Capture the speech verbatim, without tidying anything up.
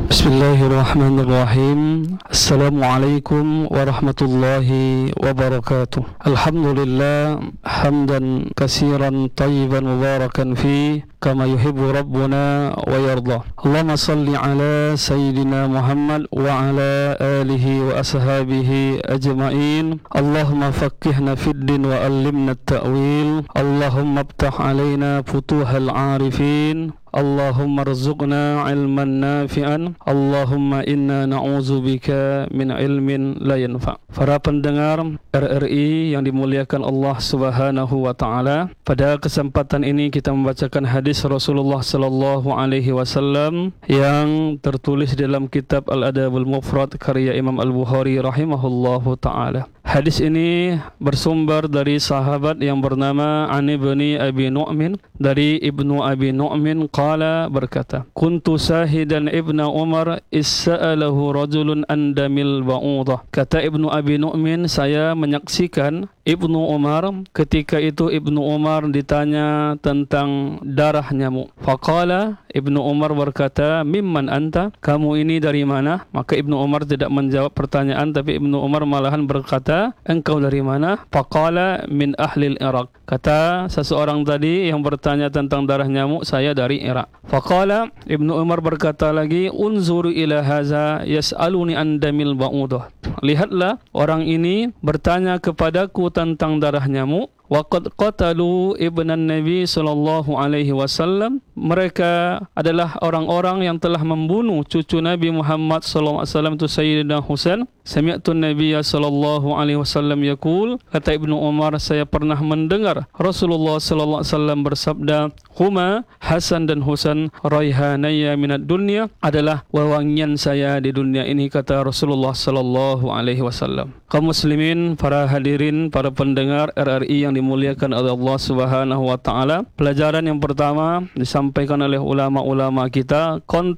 Bismillahirrahmanirrahim. Assalamualaikum warahmatullahi wabarakatuh. Alhamdulillah hamdan katsiran tayyiban mubarakan fi kama yuhibbu rabbuna wa yarda. Allahumma salli ala sayyidina Muhammad wa ala alihi wa ashabihi ajma'in. Allahumma faqqihna fid din wa allimna at-ta'wil. Allahumma iftah alaina futuhal arifin. Allahumma rzuqna ilman nafi'an. Allahumma inna na'udzubika min ilmin la yanfa'. Para pendengar R R I yang dimuliakan Allah Subhanahu wa taala, pada kesempatan ini kita membacakan hadis Rasulullah sallallahu alaihi wasallam yang tertulis dalam kitab Al-Adabul Mufrad karya Imam Al-Bukhari rahimahullahu taala. Hadis ini bersumber dari sahabat yang bernama Ani bin Abi Nu'min, dari Ibnu Abi Nu'min qala, berkata, kuntu sahidan Ibnu Umar issa'alahu rajulun andamil ba'udah. Kata Ibnu Abi Nu'min, saya menyaksikan Ibnu Umar, ketika itu Ibnu Umar ditanya tentang darah nyamuk. Faqala, Ibnu Umar berkata, mimman anta, kamu ini dari mana? Maka Ibnu Umar tidak menjawab pertanyaan, tapi Ibnu Umar malahan berkata, engkau dari mana? Faqala min ahlil Iraq. Kata seseorang tadi yang bertanya tentang darah nyamuk, saya dari Irak. Faqala, Ibnu Umar berkata lagi, unzuru ila haza yas'aluni an damil ba'udah. Lihatlah, orang ini bertanya kepadaku tentang darah nyamuk. Waqad qatalu ibnan Nabi sallallahu alaihi wasallam. Mereka adalah orang-orang yang telah membunuh cucu Nabi Muhammad sallallahu alaihi wasallam, itu Sayyidina Husain. Sami'tu Nabiya sallallahu alaihi wasallam yaqul, kata Ibnu Umar, saya pernah mendengar Rasulullah sallallahu alaihi wasallam bersabda, huma, Hasan dan Husain, raihanaya minad dunya, adalah wewangian saya di dunia ini, kata Rasulullah sallallahu alaihi wasallam. Kaum muslimin, para hadirin, para pendengar R R I yang dimuliakan oleh Allah Subhanahu wa taala, pelajaran yang pertama disampaikan oleh ulama-ulama kita,